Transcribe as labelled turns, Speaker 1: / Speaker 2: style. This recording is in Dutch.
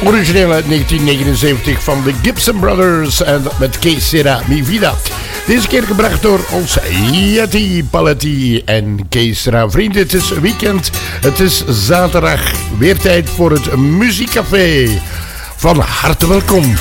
Speaker 1: Origineel uit 1979 van de Gibson Brothers en met Que Sera Mi Vida. Deze keer gebracht door ons Yeti Paletti en Que Sera. Vrienden, het is weekend. Het is zaterdag. Weer tijd voor het Muziekcafé. Van harte welkom.